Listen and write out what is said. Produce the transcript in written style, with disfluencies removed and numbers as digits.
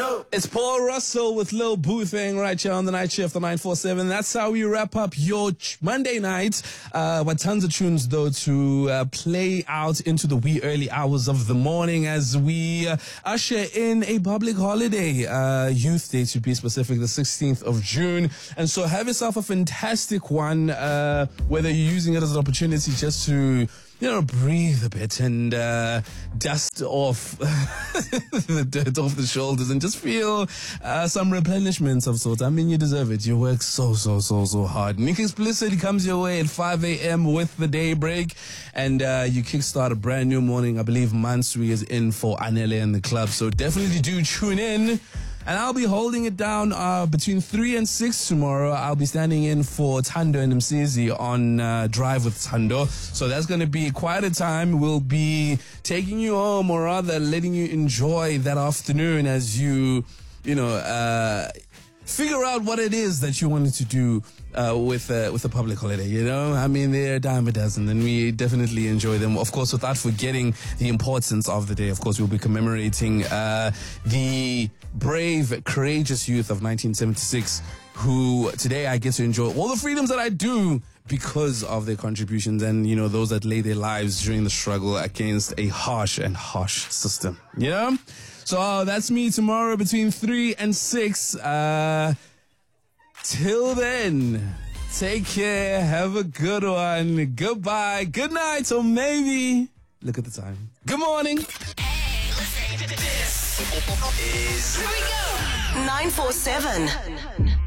know. It's Paul Russell with Lil Boothang right here on the night shift, the 947. That's how we wrap up your Monday night. With tons of tunes, though, to play out into the wee early hours of the morning as we usher in a public holiday, Youth Day to be specific, the 16th of June. And so have yourself a fantastic one, whether you're using it as an opportunity just to, breathe a bit and dust off the dirt off the shoulders and just feel some replenishment of sorts. I mean, you deserve it. You work so hard. Nick Explicit comes your way at 5 a.m. with the daybreak, and you kickstart a brand new morning. I believe Mansui is in for Anele and the club, so definitely do tune in. And I'll be holding it down between 3 and 6 tomorrow. I'll be standing in for Tando and Msizi on Drive with Tando. So that's going to be quite a time. We'll be taking you home, or rather letting you enjoy that afternoon as you, figure out what it is that you wanted to do with a public holiday. I mean, they're a dime a dozen, and we definitely enjoy them. Of course, without forgetting the importance of the day. Of course, we'll be commemorating the brave, courageous youth of 1976, who today I get to enjoy all the freedoms that I do because of their contributions and, those that lay their lives during the struggle against a harsh system. So that's me tomorrow between 3 and 6. Till then, take care, have a good one, goodbye, good night, or maybe, look at the time, good morning. Hey, listen to this. Here we go. 947.